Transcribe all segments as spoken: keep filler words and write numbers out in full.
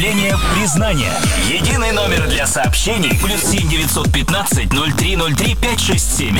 Признание. Единый номер для сообщений. Плюс семь девятьсот пятнадцать ноль три ноль три пять шесть семь.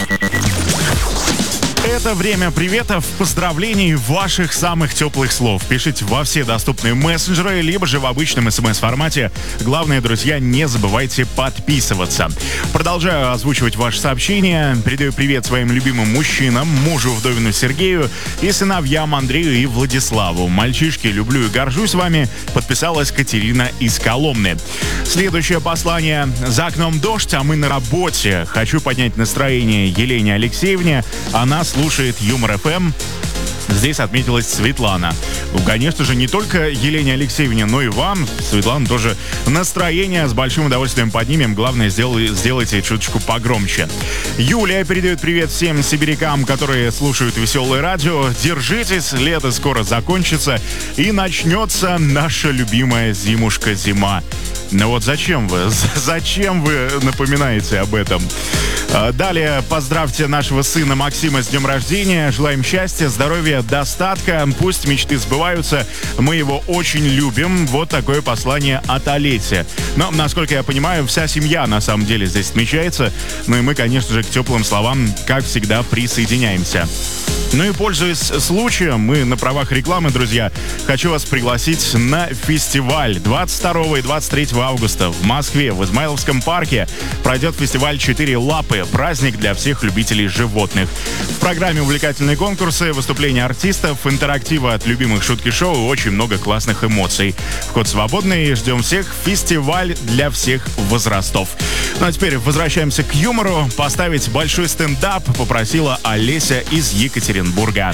Это время приветов, поздравлений, ваших самых теплых слов. Пишите во все доступные мессенджеры, либо же в обычном смс-формате. Главное, друзья, не забывайте подписываться. Продолжаю озвучивать ваши сообщения. Передаю привет своим любимым мужчинам, мужу вдовину Сергею и сыновьям Андрею и Владиславу. Мальчишки, люблю и горжусь вами. Подписалась Катерина из Коломны. Следующее послание. За окном дождь, а мы на работе. Хочу поднять настроение Елене Алексеевне. Она слушает Юмор эф эм. Здесь отметилась Светлана. Ну, конечно же, не только Елене Алексеевне, но и вам, Светлана, тоже настроение с большим удовольствием поднимем. Главное, сделай, сделайте чуточку погромче. Юлия передает привет всем сибирякам, которые слушают веселое радио. Держитесь, лето скоро закончится и начнется наша любимая зимушка-зима. Но вот зачем вы? Зачем вы напоминаете об этом? Далее поздравьте нашего сына Максима с днем рождения. Желаем счастья, здоровья, достатка. Пусть мечты сбываются. Мы его очень любим. Вот такое послание от Олеси. Но, насколько я понимаю, вся семья на самом деле здесь отмечается. Ну и мы, конечно же, к теплым словам, как всегда, присоединяемся. Ну и, пользуясь случаем, мы на правах рекламы, друзья, хочу вас пригласить на фестиваль. двадцать второго и двадцать третьего августа в Москве, в Измайловском парке, пройдет фестиваль «Четыре лапы». Праздник для всех любителей животных. В программе увлекательные конкурсы, выступления артистов, интерактива от любимых шутки-шоу и очень много классных эмоций. Вход свободный, ждем всех. Фестиваль для всех возрастов. Ну а теперь возвращаемся к юмору. Поставить большой стендап попросила Олеся из Екатеринбурга.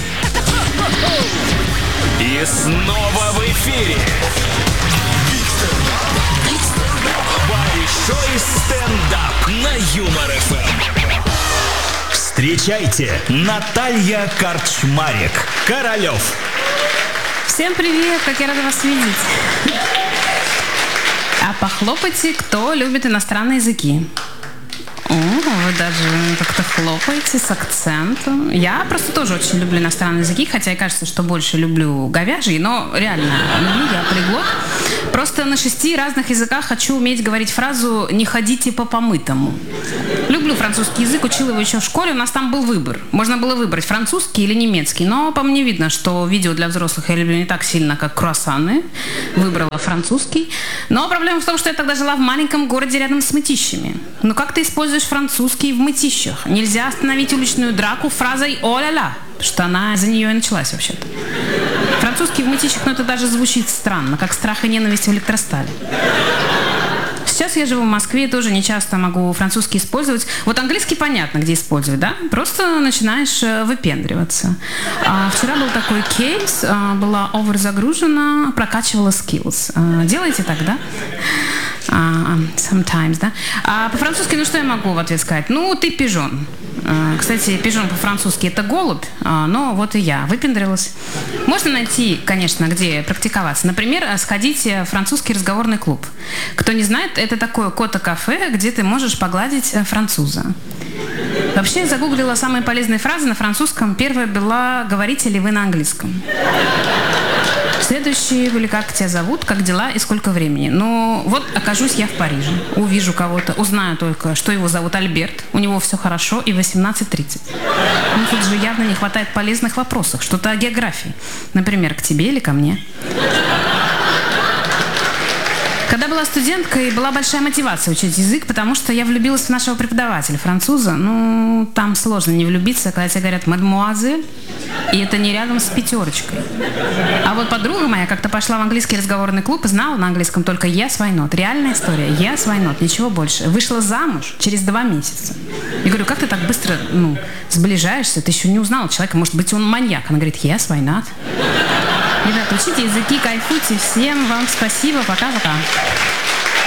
И снова в эфире большой стендап на Юмор эф эм. Встречайте, Наталья Корчмарик, Королев. Всем привет, как я рада вас видеть. А похлопайте, кто любит иностранные языки. О, вы даже как-то хлопаете с акцентом. Я просто тоже очень люблю иностранные языки, хотя и кажется, что больше люблю говяжий, но реально люблю я полиглот. Просто на шести разных языках хочу уметь говорить фразу «не ходите по помытому». Люблю французский язык, учила его еще в школе, у нас там был выбор. Можно было выбрать французский или немецкий, но по мне видно, что видео для взрослых я люблю не так сильно, как круассаны. Выбрала французский. Но проблема в том, что я тогда жила в маленьком городе рядом с Мытищами. Ну как ты используешь французский в Мытищах? Нельзя остановить уличную драку фразой «о-ля-ля», что она за нее и началась вообще-то. Французский в Мытищах, ну это даже звучит странно, как страх и ненависть в электростале. Сейчас я живу в Москве, тоже не часто могу французский использовать. Вот английский понятно, где использовать, да? Просто начинаешь выпендриваться. А вчера был такой кейс, была оверзагружена, прокачивала skills. Делайте так, да? Uh, sometimes, да? А по-французски, ну что я могу в ответ сказать? Ну, ты пижон. Uh, кстати, пижон по-французски это голубь, uh, но вот и я выпендрилась. Можно найти, конечно, где практиковаться. Например, сходить в французский разговорный клуб. Кто не знает, это такое кота-кафе, где ты можешь погладить француза. Вообще, я загуглила самые полезные фразы на французском. Первая была «Говорите ли вы на английском?». Следующие были «Как тебя зовут?», «Как дела?» и «Сколько времени?». Ну, вот окажусь я в Париже, увижу кого-то, узнаю только, что его зовут Альберт, у него все хорошо и восемнадцать тридцать. Ну, тут же явно не хватает полезных вопросов, что-то о географии. Например, к тебе или ко мне. Когда была студенткой, была большая мотивация учить язык, потому что я влюбилась в нашего преподавателя, француза. Ну, там сложно не влюбиться, когда тебе говорят «мадемуазель», и это не рядом с пятерочкой. А вот подруга моя как-то пошла в английский разговорный клуб и знала на английском только «yes, why not». Реальная история. «Yes, why not», ничего больше. Вышла замуж через два месяца. Я говорю, как ты так быстро, ну, сближаешься? Ты еще не узнала человека, может быть, он маньяк. Она говорит «yes, why not». Ребята, учите языки, кайфуйте. Всем вам спасибо. Пока-пока.